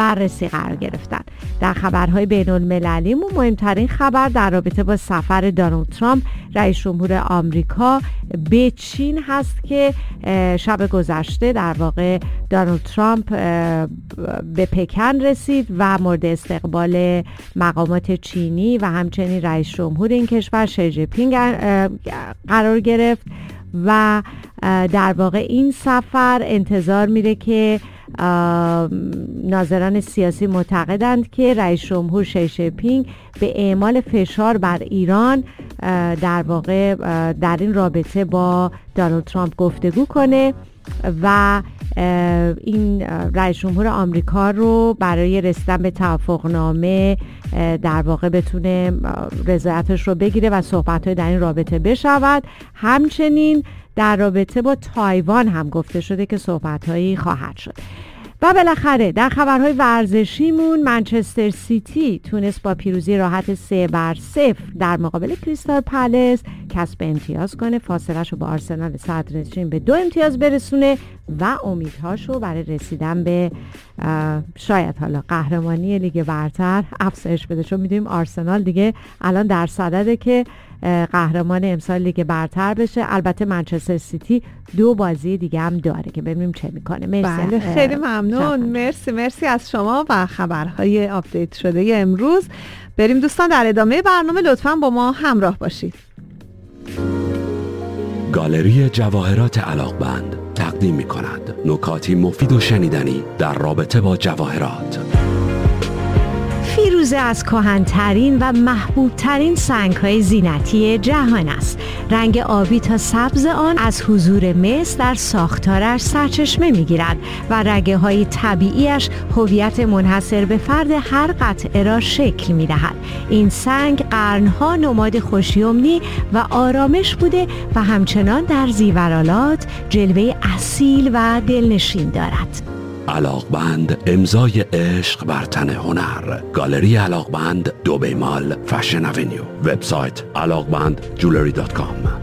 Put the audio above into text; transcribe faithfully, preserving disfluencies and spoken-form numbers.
بررسی قرار گرفتن. در خبرهای بین المللیمون مهمترین خبر در رابطه با سفر دونالد ترامپ رئیس جمهور آمریکا به چین هست که شب گذشته در واقع دونالد ترامپ به پکن رسید و مورد استقبال مقامات چینی و همچنین رئیس جمهور این کشور شی جین پینگ قرار گرفت و در واقع این سفر انتظار میره که ناظران سیاسی معتقدند که رئیس جمهور شی جین پینگ به اعمال فشار بر ایران در واقع در این رابطه با دونالد ترامپ گفتگو کنه و این رئیس جمهور آمریکا رو برای رسیدن به توافقنامه در واقع بتونه رضایتش رو بگیره و صحبت‌های در این رابطه بشود. همچنین در رابطه با تایوان هم گفته شده که صحبت‌هایی خواهد شد. و بالاخره در خبرهای ورزشیمون منچستر سیتی تونست با پیروزی راحت سه بر صفر در مقابل کریستال پالاس کسب امتیاز کنه، فاصله‌شو با آرسنال صدرنشین به دو امتیاز برسونه و امیدهاشو برای رسیدن به شاید حالا قهرمانی لیگ برتر افزایش بده، چون میدونیم آرسنال دیگه الان در صدده که قهرمان امسال لیگ برتر بشه. البته منچستر سیتی دو بازی دیگه هم داره که ببینیم چه میکنه. مرسی. بله خیلی ممنون. مرسی مرسی از شما و خبرهای آپدیت شده امروز. بریم دوستان در ادامه برنامه لطفاً با ما همراه باشید. گالری جواهرات علاقمند تقدیم می‌کند نکاتی مفید و شنیدنی در رابطه با جواهرات. فیروزه از کهن‌ترین و محبوب‌ترین سنگ‌های زینتی جهان است. رنگ آبی تا سبز آن از حضور مس در ساختارش سرچشمه می‌گیرد و رگه‌های طبیعیش هویت منحصر به فرد هر قطعه را شکل می‌دهد. این سنگ قرن‌ها نماد خوشیومنی و آرامش بوده و همچنان در زیورالات جلوه اصیل و دلنشین دارد. علاقمند، امضای عشق بر تن هنر. گالری علاقمند، دو بیمال، فشن اونیو. وبسایت علاقمند جولری دات کام.